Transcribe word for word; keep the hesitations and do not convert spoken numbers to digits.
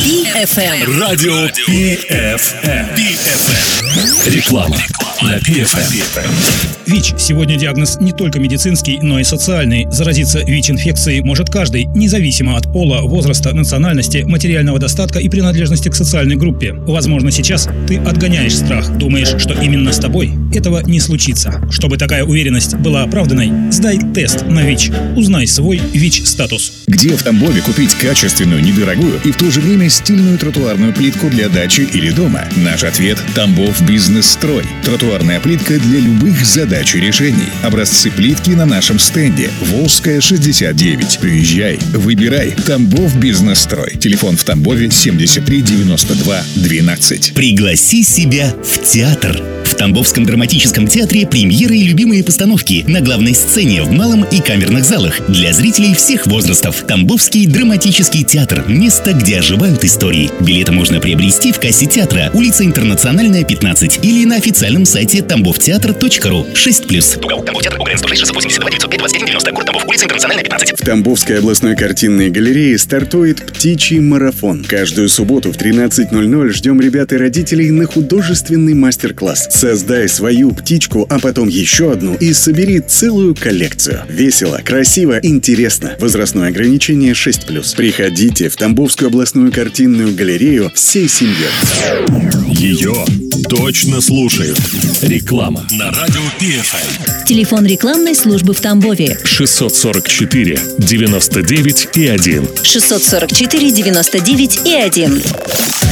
пи эф эм. Радио пи эф эм. пи эф эм. Реклама на пи эф эм. ВИЧ. Сегодня диагноз не только медицинский, но и социальный. Заразиться ВИЧ-инфекцией может каждый, независимо от пола, возраста, национальности, материального достатка и принадлежности к социальной группе. Возможно, сейчас ты отгоняешь страх, думаешь, что именно с тобой этого не случится. Чтобы такая уверенность была оправданной, сдай тест на ВИЧ. Узнай свой ВИЧ-статус. Где в Тамбове купить качественную, недорогую и в то же время стильную тротуарную плитку для дачи или дома? Наш ответ – Тамбов Бизнес-строй. Тротуарная плитка для любых задач и решений. Образцы плитки на нашем стенде. Волжская, шестьдесят девять. Приезжай, выбирай. Тамбов Бизнес-строй. Телефон в Тамбове семьдесят три девяносто два двенадцать. Пригласи себя в театр. В Тамбовском драматическом театре премьеры и любимые постановки на главной сцене, в малом и камерных залах для зрителей всех возрастов. Тамбовский драматический театр – место, где оживают истории. Билеты можно приобрести в кассе театра, улица Интернациональная, пятнадцать, или на официальном сайте тамбовтеатр точка ру. шесть плюс. Тугал, Тамбовтеатр, Угрен, сто шесть, шестьсот восемьдесят два, девятьсот пять, двадцать один, девяносто, город Тамбов, улица Интернациональная, пятнадцать. В Тамбовской областной картинной галерее стартует птичий марафон. Каждую субботу в тринадцать ноль ноль ждем ребят и родителей на художественный мастер-класс. Создай свою птичку, а потом еще одну и собери целую коллекцию. Весело, красиво, интересно. Возрастное ограничение шесть плюс. Приходите в Тамбовскую областную картинную галерею всей семьей. Ее точно слушают. Реклама на радио пи эф эм. Телефон рекламной службы в Тамбове шестьсот сорок четыре девяносто девять и один. шестьсот сорок четыре девяносто девять и один.